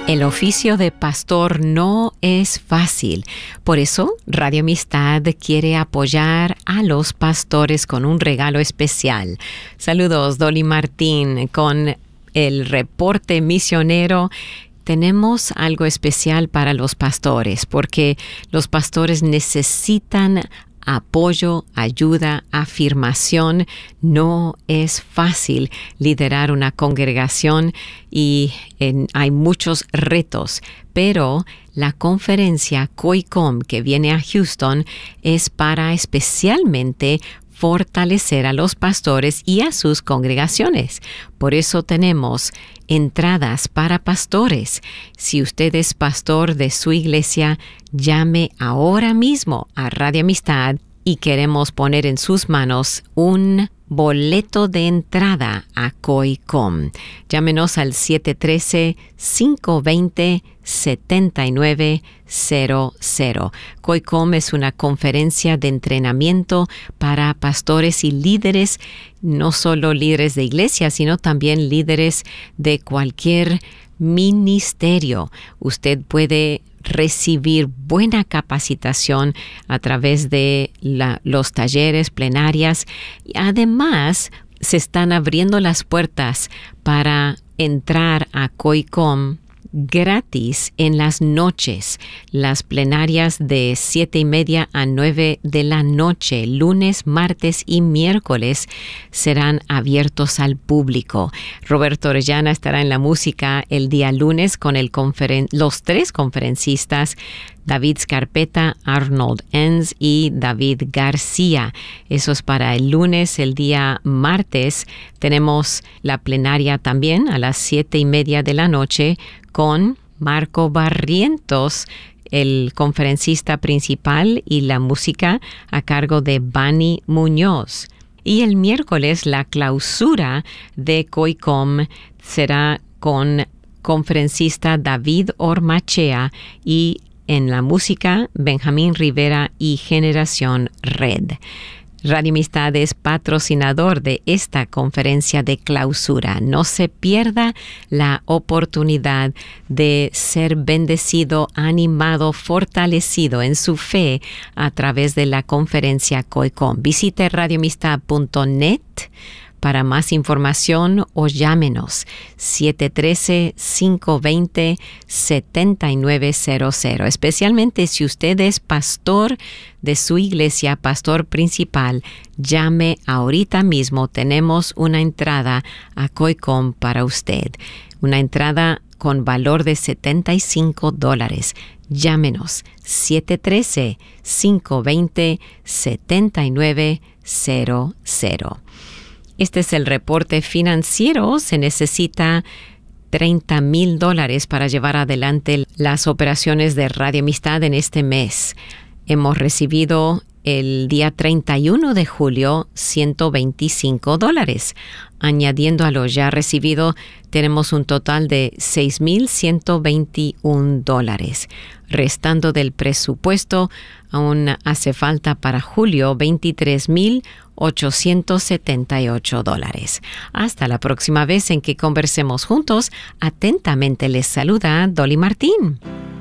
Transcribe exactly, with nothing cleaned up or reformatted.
El oficio de pastor no es fácil. Por eso, Radio Amistad quiere apoyar a los pastores con un regalo especial. Saludos, Dolly Martín, con el reporte misionero. Tenemos algo especial para los pastores, porque los pastores necesitan apoyo, ayuda, afirmación. No es fácil liderar una congregación y en, hay muchos retos, pero la conferencia COICOM que viene a Houston es para especialmente fortalecer a los pastores y a sus congregaciones. Por eso tenemos entradas para pastores. Si usted es pastor de su iglesia, llame ahora mismo a Radio Amistad y queremos poner en sus manos un boleto de entrada a COICOM. Llámenos al siete uno tres, cinco dos cero, siete nueve cero cero. COICOM es una conferencia de entrenamiento para pastores y líderes, no solo líderes de iglesia, sino también líderes de cualquier ministerio. Usted puede recibir buena capacitación a través de la, los talleres, plenarias. Y además, se están abriendo las puertas para entrar a COICOM gratis en las noches, las plenarias de siete y media a nueve de la noche, lunes, martes y miércoles serán abiertos al público. Roberto Orellana estará en la música el día lunes con el conferen- los tres conferencistas, David Scarpeta, Arnold Enns y David García. Eso es para el lunes. El día martes tenemos la plenaria también a las siete y media de la noche con Marco Barrientos, el conferencista principal, y la música a cargo de Bani Muñoz. Y el miércoles la clausura de COICOM será con conferencista David Ormachea y en la música Benjamín Rivera y Generación Red. Radio Amistad es patrocinador de esta conferencia de clausura. No se pierda la oportunidad de ser bendecido, animado, fortalecido en su fe a través de la conferencia COICOM. Visite radio amistad punto net para más información o llámenos siete uno tres, cinco dos cero, siete nueve cero cero. Especialmente si usted es pastor de su iglesia, pastor principal, llame ahorita mismo. Tenemos una entrada a COICOM para usted. Una entrada con valor de setenta y cinco dólares. Llámenos siete uno tres, cinco dos cero, siete nueve cero cero. Este es el reporte financiero. Se necesita treinta mil dólares para llevar adelante las operaciones de Radio Amistad en este mes. Hemos recibido el día treinta y uno de julio ciento veinticinco dólares. Añadiendo a lo ya recibido, tenemos un total de seis mil ciento veintiún dólares. Restando del presupuesto, aún hace falta para julio veintitrés mil ochocientos setenta y ocho dólares. Hasta la próxima vez en que conversemos juntos. Atentamente les saluda Dolly Martín.